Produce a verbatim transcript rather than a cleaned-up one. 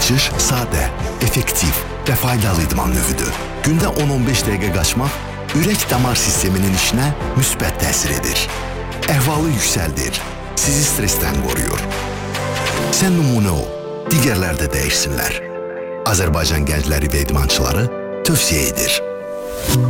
Qaçış sadə, effektiv və faydalı idman növüdür. Gündə on on beş dəqiqə qaçmaq ürək-damar sisteminin işinə müsbət təsir edir. Əhvalı yüksəldir, sizi stressdən qoruyur. Sən nümunə ol, digərlər də dəyişsinlər. Azərbaycan gəncləri və idmançıları tövsiyə edir.